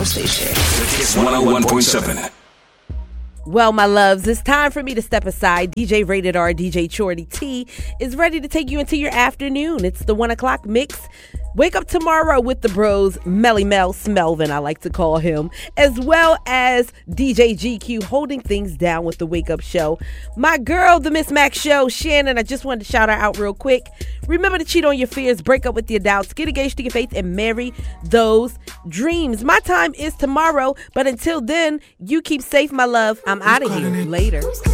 radio station. It's 101.7. Well, my loves, it's time for me to step aside. DJ Rated R, DJ Chorty T is ready to take you into your afternoon. It's the 1 o'clock mix. Wake up tomorrow with the bros, Melly Mel Smelvin, I like to call him, as well as DJ GQ holding things down with the Wake Up Show. My girl, the Miss Mac Show, Shannon, I just wanted to shout her out real quick. Remember to cheat on your fears, break up with your doubts, get engaged to your faith, and marry those dreams. My time is tomorrow, but until then, you keep safe, my love. I'm out of here. Later.